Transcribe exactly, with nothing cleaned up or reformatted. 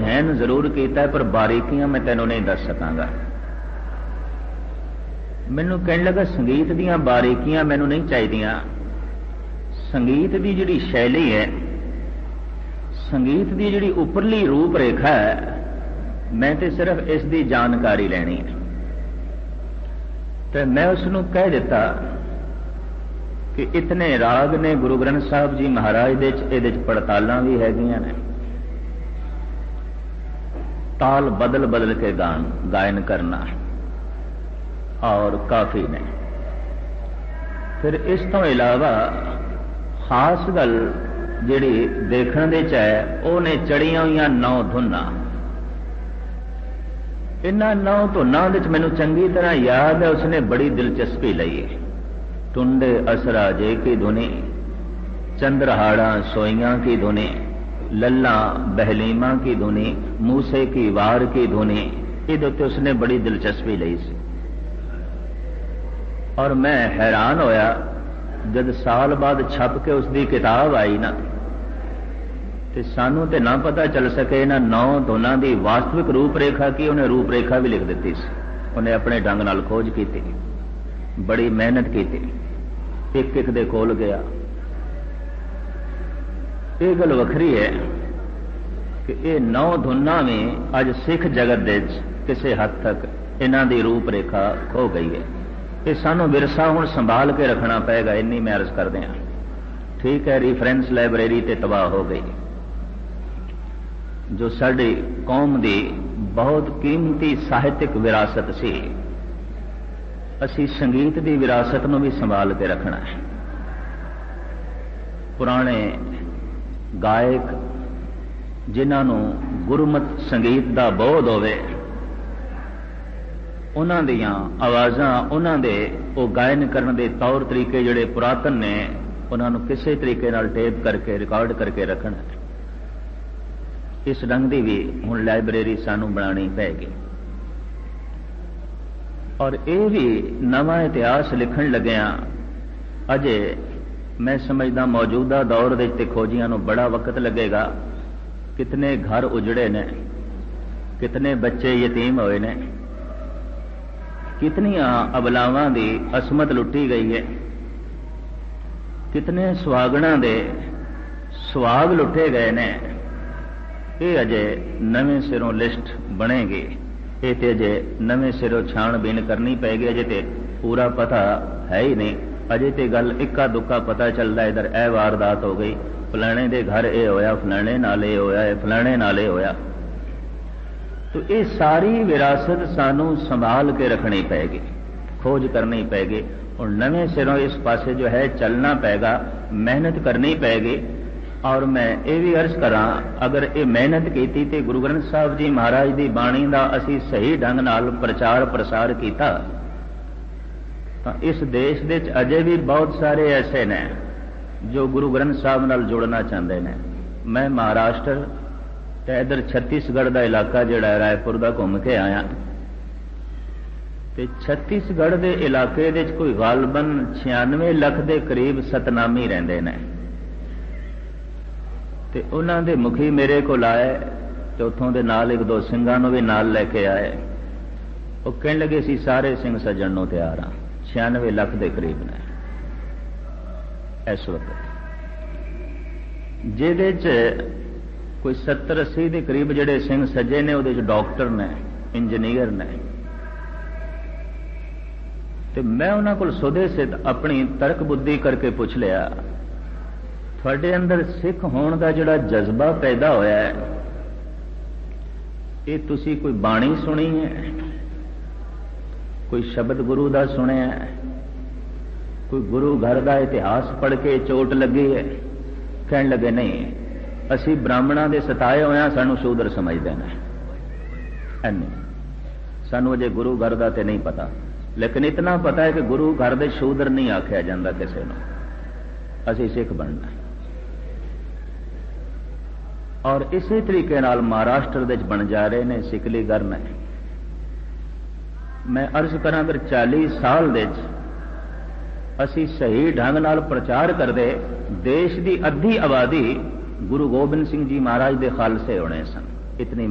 हैन जरूर किया पर बारीकियां मैं तेनों नहीं दस सकांगा। मैनू कहने लगा संगीत दीयां बारीकियां मैनू नहीं चाहिए। संगीत की जिहड़ी शैली है, संगीत की जिहड़ी उपरली रूप रेखा है, मैं तो सिर्फ इसकी जानकारी लैनी है। तो मैं उसनू कह दिता कि इतने राग ने गुरु ग्रंथ साहब जी महाराज दे इहदे च पड़तालां भी हैगियां ने, ताल बदल बदल के गान गायन करना और काफी ने। फिर इस तो इलावा खास गल जिहड़ी देखण दे च है वो ने चढ़ियां हुई नौ धुना। इन्हां नौ धुना दे च मैनूं चंगी तरह याद है, उसने बड़ी दिलचस्पी लई है। टुंडे असरा जे की धुनी, चंद्रहाड़ा सोइयां की धुनी, लल्ला बहलीमा की धुनी, मूसे की वार की धुनी, इहदे उत्ते उसने बड़ी दिलचस्पी लई सी। और मैं हैरान होया जब साल बाद छप के उसकी किताब आई ना, तो सानू तो ना पता चल सके इन्हां नौ धुनां दी वास्तविक रूपरेखा की। उन्हें रूपरेखा भी लिख दी सी, उन्हें अपने ढंग नाल खोज की, बड़ी मेहनत की, एक एक दे कोल गया। ये गल वखरी है कि ये नौ धुना में अज सिख जगत दे किसी हद तक इन्हां दी रूपरेखा खो गई है। ये सानू विरसा हुण संभाल के रखना पेगा, इन्नी मैं अर्ज कर दिया। ठीक है, रिफरेंस लाइब्रेरी ते तबाह हो गई, जो साडी कौम दी बहुत कीमती साहित्यिक विरासत सी। असी संगीत की विरासत नूं भी संभाल के रखना है। पुराने गायक जिन्हां नूं गुरमत संगीत का बोध होवे, उन्हां दियां आवाज़ां, उन्हां दे वो गायन करने के तौर तरीके जिहड़े पुरातन ने, उन्हां नूं किसी तरीके नाल टेप करके रिकॉर्ड करके रखना है। इस ढंग की भी हुण लाइब्रेरी सानू बनानी पैगी। और ये भी नवा इतिहास लिखण लग्या अजे मैं समझदा मौजूदा दौर दे खोजियां नूं बड़ा वक्त लगेगा। कितने घर उजड़े ने, कितने बच्चे यतीम होए ने, कितनियां अबलावां दी असमत लुटी गई है, कितने सुहागणां दे सुहाग लुटे गए ने। ये अजे नवें सिरों लिस्ट बनेगी, ये तो अजे नवें सिरों छाणबीन करनी पैगी। अजे तो पूरा पता है ही नहीं, अजे तो गल इक्का दुक्का पता चलता, इधर ए वारदात हो गई, फलाने दे घर ये होया, फलाने नाल ये होया, फलाने नाल ये होया। तो ये सारी विरासत सानू संभाल के रखनी पैगी, खोज करनी पैगी और नवें सिरों इस पासे जो है चलना पैगा, मेहनत करनी पैगी। और मैं ये भी अर्ज करा, अगर ये मेहनत की तो गुरु ग्रंथ साहब जी महाराज की बाणी का असी सही ढंग नाल प्रचार प्रसार किया, तो इस देश दे अजे भी बहुत सारे ऐसे ने जो गुरु ग्रंथ साहब नाल जुड़ना चाहते हैं। मैं महाराष्ट्र ते इधर छत्तीसगढ़ का इलाका जिहड़ा रायपुर का घूम के आया, ते छत्तीसगढ़ के इलाके दे कोई गालबन छियानवे लख के करीब सतनामी रहिंदे ने। ते उन्हां दे मुखी मेरे को आए, तो उतों दे नाल एक दो सिंघां नूं भी नाल लैके आए। वो कहण लगे सी सारे सिंह सज्जण नूं तैयार हाँ, छियानवे लख के करीब ने इस वक्त, जिहदे च कोई सत्तर अस्सी के करीब जिहड़े सिंह सज्जे ने, उहदे च डॉक्टर ने, इंजीनियर ने। ते मैं उन्हां कोल सुधे सिद्ध अपनी तर्क बुद्धि करके पूछ लिया, थोड़े अंदर सिख होने का जिहड़ा जज्बा पैदा होया है, ये तुसी कोई बाणी सुनी है, कोई शब्द गुरु का सुनिया है, कोई गुरु घर का इतिहास पढ़ के चोट लगी है? कहण लगे नहीं, असी ब्राह्मणों के सताए होया सानू शूदर समझते हैं, एने सानू अजे गुरु घर का तो नहीं पता, लेकिन इतना पता है कि गुरु घर दे शूदर नहीं आख्या जाता किसी नूं, असी सिख बनना। और इसी तरीके नाल महाराष्ट्र दे बन जा रहे ने सिकलीगर ने। मैं अर्ज करा, अगर चालीस साल दे असी सही ढंग नाल प्रचार करते, देश की अद्धी आबादी गुरु गोबिंद सिंह जी महाराज के खालसे होने सन। इतनी